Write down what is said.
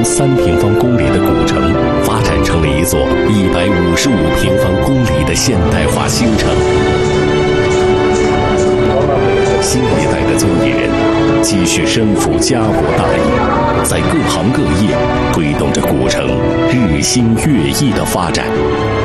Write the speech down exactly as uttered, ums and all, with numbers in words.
三平方公里的古城，发展成了一座一百五十五平方公里的现代化新城。新一代的遵义人继续身负家国大义，在各行各业推动着古城日新月异的发展。